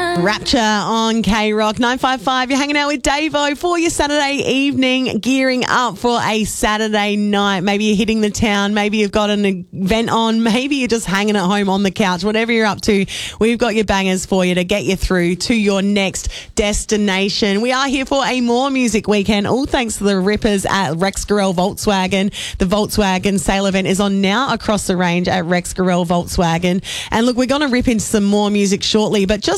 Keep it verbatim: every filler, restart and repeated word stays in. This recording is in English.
Rapture on K Rock nine five five. You're hanging out with Davo for your Saturday evening, gearing up for a Saturday night. Maybe you're hitting the town. Maybe you've got an event on. Maybe you're just hanging at home on the couch. Whatever you're up to, we've got your bangers for you to get you through to your next destination. We are here for a More Music weekend, all thanks to the Rippers at Rex Gorell Volkswagen. The Volkswagen sale event is on now across the range at Rex Gorell Volkswagen. And look, we're going to rip into some more music shortly, but just